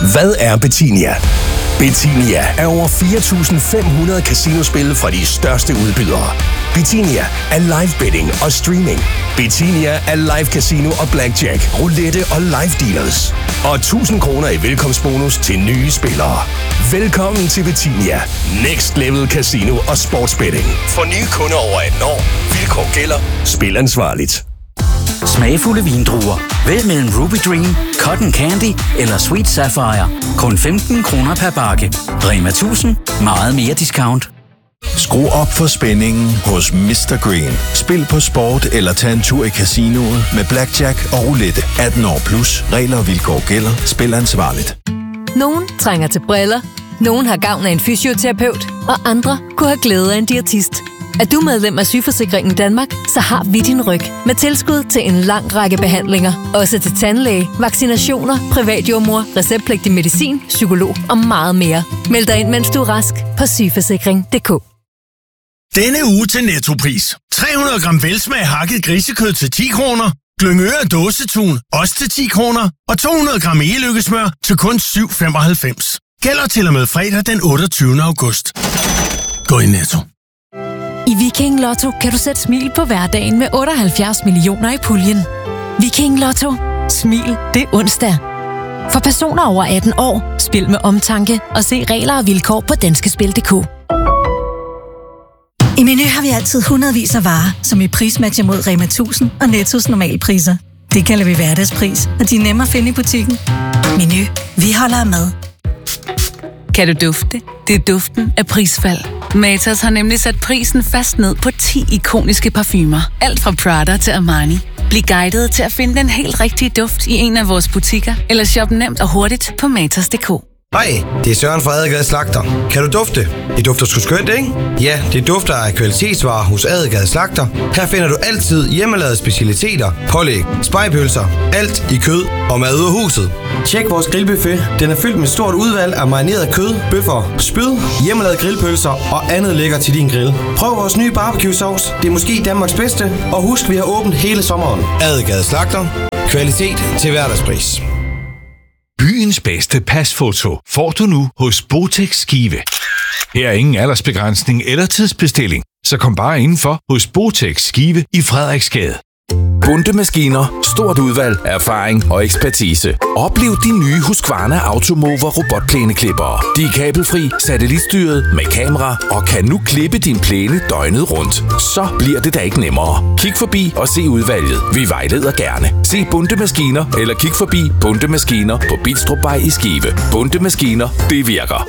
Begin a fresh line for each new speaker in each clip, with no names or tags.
Hvad er Betinia? Betinia er over 4.500 casinospil fra de største udbydere. Betinia er live betting og streaming. Betinia er live casino og blackjack, roulette og live dealers. Og 1.000 kroner i velkomstbonus til nye spillere. Velkommen til Betinia. Next Level Casino og Sportsbetting. For nye kunder over 18 år. Vilkår gælder. Spil ansvarligt.
Smagfulde vindruer. Vælg mellem Ruby Dream, Cotton Candy eller Sweet Sapphire. Kun 15 kroner per bakke. Rema 1000. Meget mere discount.
Skru op for spændingen hos Mr. Green. Spil på sport eller tag en tur i casinoet med blackjack og roulette. 18 år plus. Regler og vilkår gælder. Spil ansvarligt.
Nogen trænger til briller. Nogen har gavn af en fysioterapeut. Og andre kunne have glæde af en diætist. Er du medlem af Sygeforsikringen Danmark, så har vi din ryg. Med tilskud til en lang række behandlinger. Også til tandlæge, vaccinationer, privatjordmor, receptpligtig medicin, psykolog og meget mere. Meld dig ind, mens du er rask på sygeforsikring.dk.
Denne uge til Nettopris. 300 gram velsmag hakket grisekød til 10 kroner. Glyngøre dåsetun, også til 10 kroner. Og 200 gram e-lykkesmør til kun 7,95. Gælder til og med fredag den 28. august. Gå i Netto.
I Viking Lotto kan du sætte smil på hverdagen med 78 millioner i puljen. Viking Lotto. Smil, det er onsdag. For personer over 18 år, spil med omtanke og se regler og vilkår på danskespil.dk.
I Meny har vi altid hundredvis af varer, som i prismatcher mod Rema 1000 og Nettos normalpriser. Det kalder vi hverdagspris, og de er nemme at finde i butikken. Meny. Vi holder af mad.
Kan du dufte? Det er duften af prisfald. Matas har nemlig sat prisen fast ned på 10 ikoniske parfumer. Alt fra Prada til Armani. Bliv guidet til at finde den helt rigtige duft i en af vores butikker, eller shop nemt og hurtigt på matas.dk.
Hej, det er Søren fra Adelgade Slagter. Kan du dufte? Det dufter sgu skønt, ikke? Ja, det dufter af kvalitetsvarer hos Adelgade Slagter. Her finder du altid hjemmelavede specialiteter, pålæg, spegepølser, alt i kød og mad ud af huset. Tjek vores grillbuffet. Den er fyldt med stort udvalg af marineret kød, bøffer, spyd, hjemmelavede grillpølser og andet lækker til din grill. Prøv vores nye barbecue-sauce. Det er måske Danmarks bedste. Og husk, vi har åbent hele sommeren. Adelgade Slagter. Kvalitet til hverdagspris.
Byens bedste pasfoto får du nu hos Botex Skive. Her er ingen aldersbegrænsning eller tidsbestilling, så kom bare indenfor hos Botex Skive i Frederiksgade.
Bunde maskiner, stort udvalg, erfaring og ekspertise. Oplev de nye Husqvarna Automover robotplæneklippere. De er kabelfri, satellitstyret med kamera og kan nu klippe din plæne døgnet rundt. Så bliver det da ikke nemmere. Kig forbi og se udvalget. Vi vejleder gerne. Se Bunde Maskiner eller kig forbi Bunde Maskiner på Bilstrupvej i Skive. Bunde Maskiner, det virker.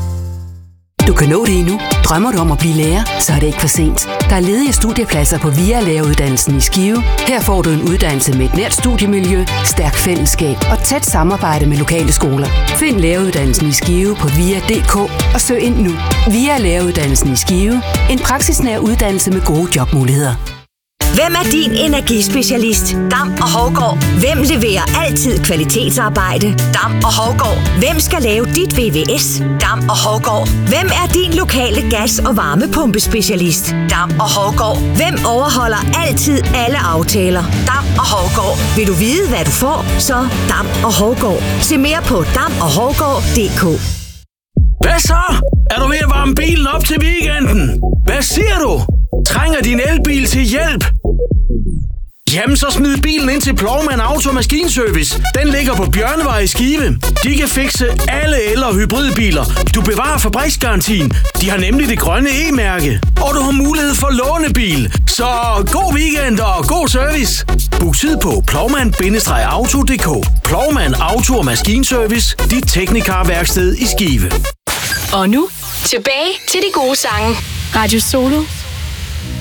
Du kan nå det endnu. Drømmer du om at blive lærer, så er det ikke for sent. Der er ledige studiepladser på VIA Læreruddannelsen i Skive. Her får du en uddannelse med et nært studiemiljø, stærk fællesskab og tæt samarbejde med lokale skoler. Find læreruddannelsen i Skive på VIA.dk og søg ind nu. VIA Læreruddannelsen i Skive. En praksisnær uddannelse med gode jobmuligheder.
Hvem er din energispecialist? Dam og Hovgaard. Hvem leverer altid kvalitetsarbejde? Dam og Hovgaard. Hvem skal lave dit VVS? Dam og Hovgaard. Hvem er din lokale gas- og varmepumpespecialist? Dam og Hovgaard. Hvem overholder altid alle aftaler? Dam og Hovgaard. Vil du vide, hvad du får? Så Dam og Hovgaard. Se mere på damoghovgaard.dk.
Hvad så? Er du ved at varme bilen op til weekenden? Hvad siger du? Trænger din elbil til hjælp? Jamen, så smid bilen ind til Plovman Auto Maskinservice. Den ligger på Bjørnevej i Skive. De kan fikse alle el- og hybridbiler. Du bevarer fabriksgarantien. De har nemlig det grønne E-mærke. Og du har mulighed for lånebil. Så god weekend og god service. Book tid på plovman-auto.dk. Plovman Auto Maskinservice. Dit teknikerværksted i Skive.
Og nu tilbage til de gode sange. Radio Solo